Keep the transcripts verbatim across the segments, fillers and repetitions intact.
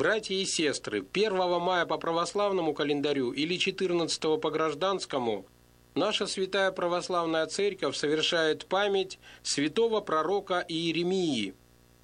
Братья и сестры, первого мая по православному календарю или четырнадцатого по гражданскому наша Святая Православная Церковь совершает память святого пророка Иеремии.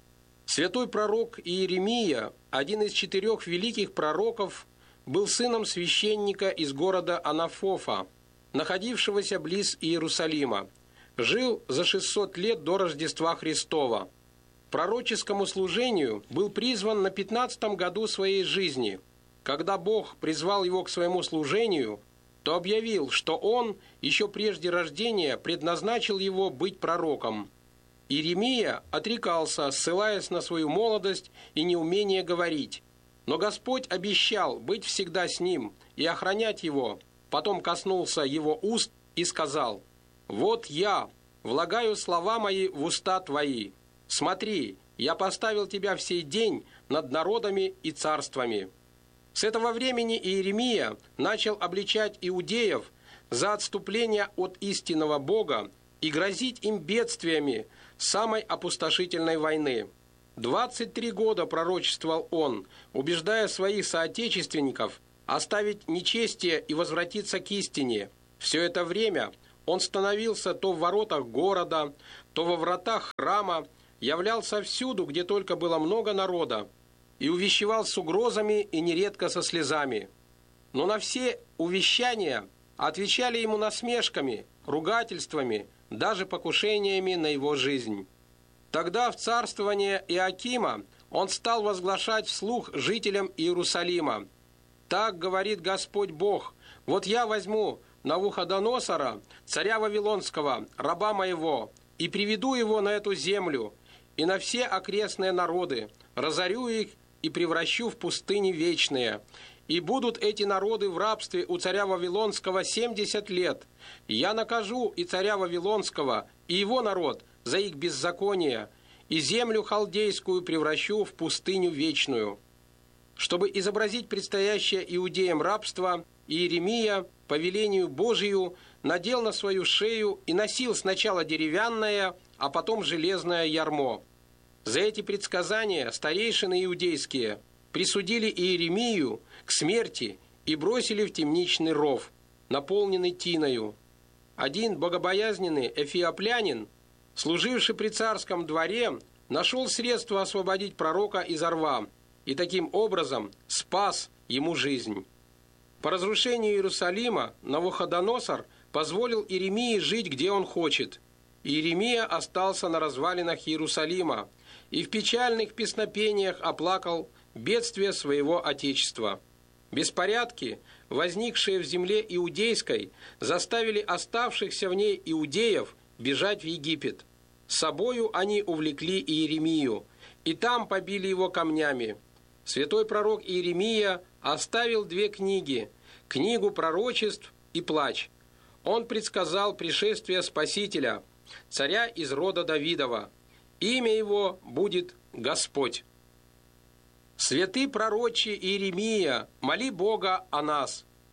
Святой пророк Иеремия, один из четырех великих пророков, был сыном священника из города Анафофа, находившегося близ Иерусалима. Жил за шестьсот лет до Рождества Христова. Пророческому служению был призван на пятнадцатом году своей жизни. Когда Бог призвал его к своему служению, то объявил, что он еще прежде рождения предназначил его быть пророком. Иеремия отрекался, ссылаясь на свою молодость и неумение говорить. Но Господь обещал быть всегда с ним и охранять его. Потом коснулся его уст и сказал: «Вот я влагаю слова мои в уста твои. Смотри, я поставил тебя в сей день над народами и царствами». С этого времени Иеремия начал обличать иудеев за отступление от истинного Бога и грозить им бедствиями самой опустошительной войны. двадцать три года пророчествовал он, убеждая своих соотечественников оставить нечестие и возвратиться к истине. Все это время он становился то в воротах города, то во вратах храма, являлся всюду, где только было много народа, и увещевал с угрозами и нередко со слезами. Но на все увещания отвечали ему насмешками, ругательствами, даже покушениями на его жизнь. Тогда в царствование Иоакима он стал возглашать вслух жителям Иерусалима: «Так говорит Господь Бог: вот я возьму Навуходоносора, царя Вавилонского, раба моего, и приведу его на эту землю и на все окрестные народы, разорю их и превращу в пустыни вечные. И будут эти народы в рабстве у царя Вавилонского семьдесят лет. Я накажу и царя Вавилонского, и его народ за их беззаконие, и землю халдейскую превращу в пустыню вечную». Чтобы изобразить предстоящее иудеям рабство, Иеремия по велению Божию надел на свою шею и носил сначала деревянное, а потом железное ярмо. За эти предсказания старейшины иудейские присудили Иеремию к смерти и бросили в темничный ров, наполненный тиною. Один богобоязненный эфиоплянин, служивший при царском дворе, нашел средство освободить пророка из рва и таким образом спас ему жизнь. По разрушению Иерусалима Навуходоносор позволил Иеремии жить, где он хочет. Иеремия остался на развалинах Иерусалима и в печальных песнопениях оплакал бедствие своего отечества. Беспорядки, возникшие в земле иудейской, заставили оставшихся в ней иудеев бежать в Египет. С собою они увлекли Иеремию, и там побили его камнями. Святой пророк Иеремия оставил две книги – книгу пророчеств и плач. Он предсказал пришествие Спасителя, царя из рода Давидова. Имя его будет Господь. Святый пророче Иеремия, моли Бога о нас.